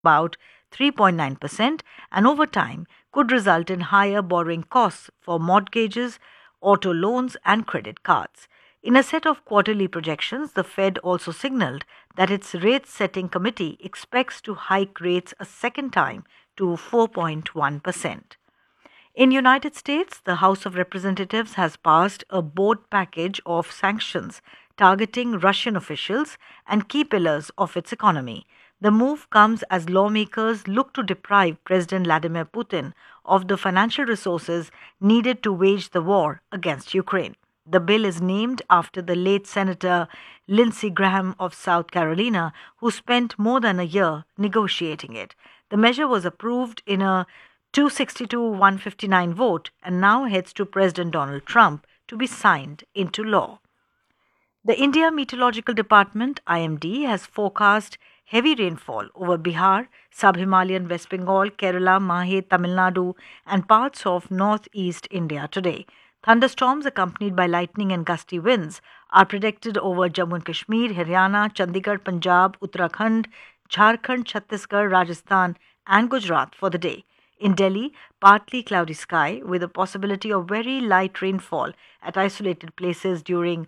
about 3.9%, and over time could result in higher borrowing costs for mortgages, auto loans, and credit cards. In a set of quarterly projections, the Fed also signaled that its rate setting committee expects to hike rates a second time to 4.1%. In United States, the House of Representatives has passed a board package of sanctions targeting Russian officials and key pillars of its economy. The move comes as lawmakers look to deprive President Vladimir Putin of the financial resources needed to wage the war against Ukraine. The bill is named after the late Senator Lindsey Graham of South Carolina, who spent more than a year negotiating it. The measure was approved in a 262-159 vote and now heads to President Donald Trump to be signed into law. The India Meteorological Department (IMD) has forecast heavy rainfall over Bihar, sub-Himalayan West Bengal, Kerala, Mahe, Tamil Nadu, and parts of northeast India today. Thunderstorms accompanied by lightning and gusty winds are predicted over Jammu and Kashmir, Haryana, Chandigarh, Punjab, Uttarakhand, Jharkhand, Chhattisgarh, Rajasthan, and Gujarat for the day. In Delhi, partly cloudy sky with a possibility of very light rainfall at isolated places during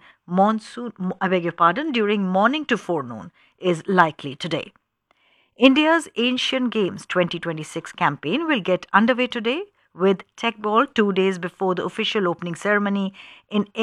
during morning to forenoon is likely today. India's Asian Games 2026 campaign will get underway today with Tech Ball 2 days before the official opening ceremony in